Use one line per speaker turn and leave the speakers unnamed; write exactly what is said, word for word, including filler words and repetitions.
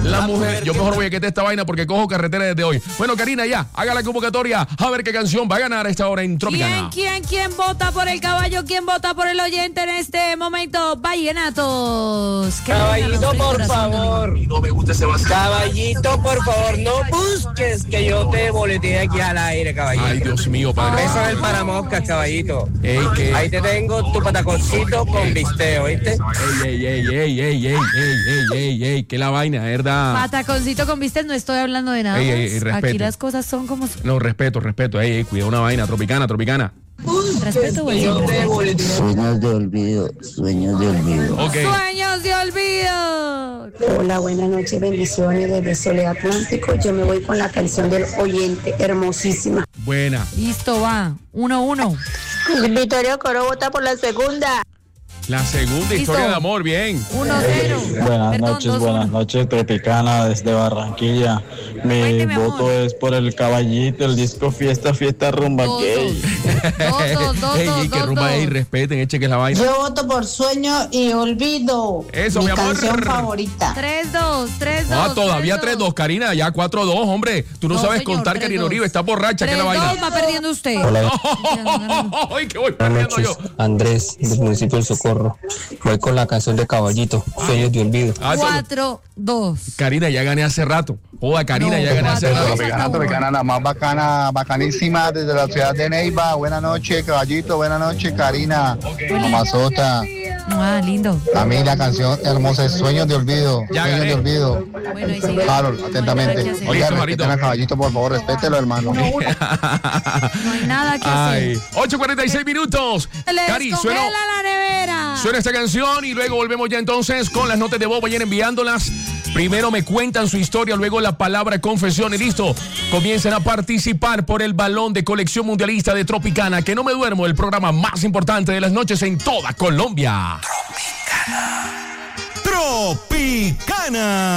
La mujer, yo mejor voy a quitar esta vaina porque cojo carretera desde hoy. Bueno, Karina, ya, haga la convocatoria. A ver qué canción va a ganar a esta hora en Tropicana.
¿Quién, quién, quién vota por el caballo? ¿Quién vota por el oyente en este momento? Vallenatos.
Caballito, por favor.
No me gusta ese vacío.
Caballito, por favor, no busques que yo te boletee aquí al aire, caballito.
Ay, Dios mío, padre.
Eso es el paramoscas, caballito.
Ey, ¿qué?
Ahí te tengo tu pataconcito con bistec, ¿oíste?
Ey, ey, ey, ey, ey, ey, ey, ey, ey, ey, que la vaina, ¿verdad?
Pataconcito con bistec, no estoy hablando de nada.
Ey, ey, ey, respete.
Aquí las cosas son como son.
No, respeto, respeto. Ey, ey, cuida una vaina, Tropicana, Tropicana.
Respeto, güey.
Sueños de olvido, sueños de olvido.
Ok.
Sueños de olvido.
Hola, buenas noches, bendiciones desde Soledad Atlántico. Yo me voy con la canción del oyente, hermosísima.
Buena.
Listo, va. Uno, uno.
Vittorio Coro vota por la segunda.
La segunda
Listo.
historia de amor, bien.
Uno, cero.
Buenas
Perdón,
noches,
dos,
buenas
uno.
noches, Tropicana desde Barranquilla. Mi
Cuénteme,
voto
amor.
es por el caballito, el disco Fiesta, Fiesta, Rumba
Dos,
Gay.
Dos, dos, dos,
Ey,
dos,
ey, que
dos,
rumba,
dos.
ey, respeten, eche que es la vaina.
Yo voto por Sueño y Olvido.
Eso,
mi
mi amor.
canción favorita.
Tres, dos, tres, dos.
Ah, todavía
tres,
tres dos, Karina, ya cuatro dos, hombre. Tú no,
No,
sabes
señor,
contar,
tres,
Karina
dos.
Uribe, está borracha, que es
Tres,
la vaina.
dos, va perdiendo usted.
Ay, que voy
Buenas
perdiendo yo.
noches, Andrés, del municipio del Socorro. Voy con la canción de Caballito, Sueños de Olvido.
Ah, eso-
Cuatro, dos.
Karina, ya gané hace rato. Joda, Karina,
No,
ya gané hace
cuatro,
rato.
dos.
Tropicana, Tropicana, la más bacana, bacanísima desde la ciudad de Neiva. Buenas noches, caballito. Buenas noches, Karina. Mamazota.
Ah, lindo.
A mí la canción hermosa es Sueños de Olvido.
Ya
Sueños
gané.
de Olvido.
Bueno, ahí sí.
Harold, atentamente.
No hay nada que hacer.
Oiga,
Listo,
respeten
Marito.
al caballito, por favor, respételo, hermano.
No hay nada que
Ay,
hacer.
ocho cuarenta y seis minutos.
Se le
Cari, suena,
descongela la nevera.
suena esta canción y luego volvemos ya entonces con las notas de voz. Vayan enviándolas. Primero me cuentan su historia, luego la palabra confesión y listo. Comiencen a participar por el balón de colección mundialista de Tropicana. Que no me duermo, el programa más importante de las noches en toda Colombia.
Tropicana.